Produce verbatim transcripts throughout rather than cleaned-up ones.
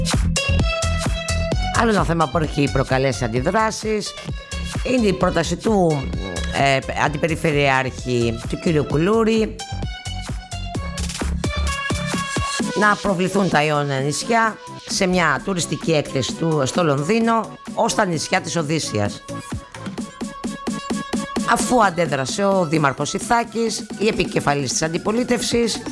Άλλο ένα θέμα που έχει προκαλέσει αντιδράσεις είναι η πρόταση του ε, Αντιπεριφερειάρχη του κ. Κουλούρη να προβληθούν τα Ιόνια νησιά σε μια τουριστική έκθεση του στο Λονδίνο ως τα νησιά της Οδύσσειας. Αφού αντέδρασε ο Δήμαρχος Ιθάκης, η επικεφαλής της αντιπολίτευσης,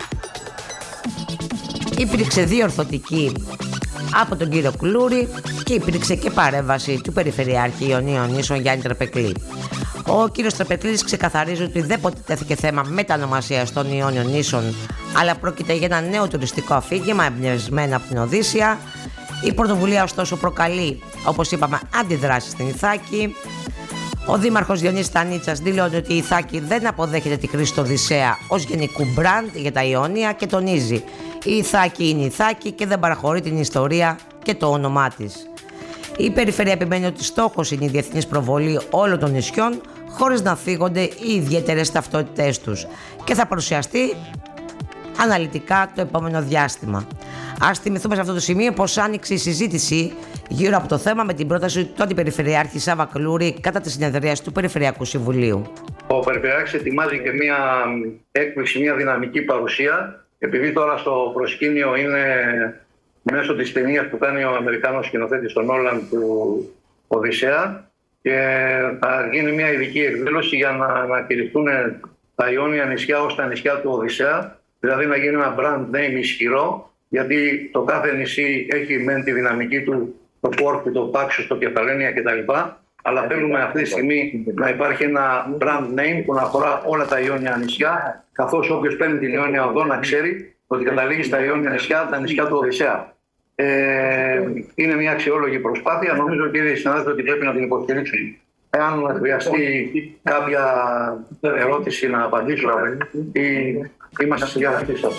υπήρξε διορθωτική από τον κύριο Κουλούρη και υπήρξε και παρέμβαση του Περιφερειάρχη Ιωνίων Νήσων Γιάννη Τραπεκλή. Ο κύριος Τραπεκλής ξεκαθαρίζει ότι δεν ποτέ τέθηκε θέμα μετανομασίας των Ιόνιων Νήσων, αλλά πρόκειται για ένα νέο τουριστικό αφήγημα εμπνευσμένο από την Οδύσσεια. Η πρωτοβουλία ωστόσο προκαλεί, όπως είπαμε, αντιδράσεις στην Ιθάκη. Ο Δήμαρχος Διονύσης Τανίτσας δηλώνει ότι η Ιθάκη δεν αποδέχεται τη χρήση του Οδυσσέα ως γενικού μπραντ για τα Ιόνια και τονίζει: η Ιθάκη είναι η Ιθάκη και δεν παραχωρεί την ιστορία και το όνομά της. Η Περιφέρεια επιμένει ότι στόχος είναι η διεθνής προβολή όλων των νησιών χωρίς να φύγονται οι ιδιαίτερες ταυτότητές τους και θα παρουσιαστεί αναλυτικά το επόμενο διάστημα. Ας θυμηθούμε σε αυτό το σημείο πως άνοιξε η συζήτηση γύρω από το θέμα με την πρόταση του Αντιπεριφερειάρχη Σάβα Κουλούρη κατά τη συνεδρίαση του Περιφερειακού Συμβουλίου. Ο Περιφερειάρχης ετοιμάζει και μια έκπληξη, μια δυναμική παρουσία, επειδή τώρα στο προσκήνιο είναι μέσω της ταινίας που κάνει ο Αμερικάνος σκηνοθέτης των Νόλαν του Οδυσσέα, και θα γίνει μια ειδική εκδήλωση για να ανακηρυχθούν τα Ιόνια νησιά ως τα νησιά του Οδυσσέα, δηλαδή να γίνει ένα brand name ισχυρό, γιατί το κάθε νησί έχει μεν τη δυναμική του, το Κόρφου, το Πάξος, το Κεφαλένια κτλ. Αλλά θέλουμε αυτή τη στιγμή να υπάρχει ένα brand name που να αφορά όλα τα Ιόνια νησιά, καθώς όποιος παίρνει την Ιόνια οδό να ξέρει ότι καταλήγει στα Ιόνια νησιά, τα νησιά του Οδυσσέα. Ε, είναι μια αξιόλογη προσπάθεια. Νομίζω, κύριε συνάδελφε, ότι πρέπει να την υποστηρίξουμε. Εάν χρειαστεί κάποια ερώτηση να απαντήσω, είμαστε στη διάθεσή σας.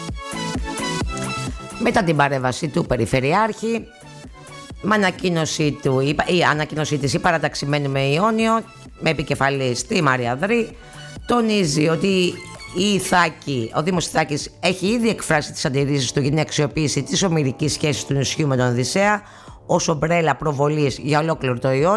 Μετά την παρέμβαση του Περιφερειάρχη, με ανακοίνωση του, η ανακοίνωσή της, η παραταξημένη με Ιόνιο, με επικεφαλή στη Μαριαδρή, τονίζει ότι η Ιθάκη, ο Δήμος Ιθάκης έχει ήδη εκφράσει τις αντιρρήσεις του για την αξιοποίηση της ομηρικής σχέσης του νησιού με τον Οδυσσέα ως ομπρέλα προβολής για ολόκληρο το Ιόνιο.